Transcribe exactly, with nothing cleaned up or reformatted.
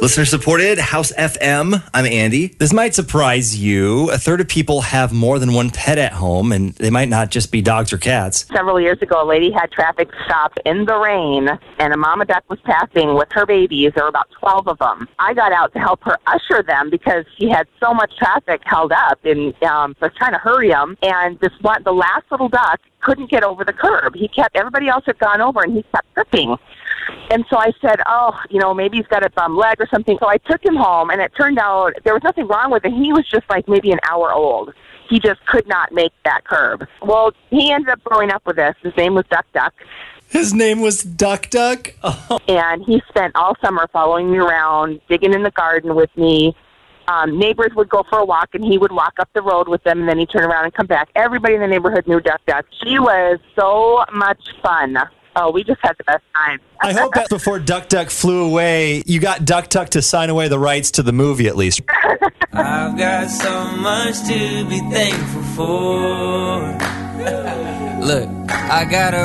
Listener-supported House F M. I'm Andy. This might surprise you. A third of people have more than one pet at home, and they might not just be dogs or cats. Several years ago, a lady had traffic stop in the rain, and a mama duck was passing with her babies. There were about twelve of them. I got out to help her usher them because she had so much traffic held up, and um, so I was trying to hurry them. And this one, the last little duck couldn't get over the curb. He kept, everybody else had gone over, and he kept tripping. And so I said, oh, you know, maybe he's got a bum leg or something. So I took him home, and it turned out there was nothing wrong with him. He was just like maybe an hour old. He just could not make that curb. Well, he ended up growing up with us. His name was Duck Duck. His name was Duck Duck? Oh. And he spent all summer following me around, digging in the garden with me. Um, neighbors would go for a walk, and he would walk up the road with them, and then he'd turn around and come back. Everybody in the neighborhood knew Duck Duck. She was so much fun. Oh, we just had the best time. I hope that before Duck Duck flew away, you got Duck Duck to sign away the rights to the movie at least. I've got so much to be thankful for. Look, I got a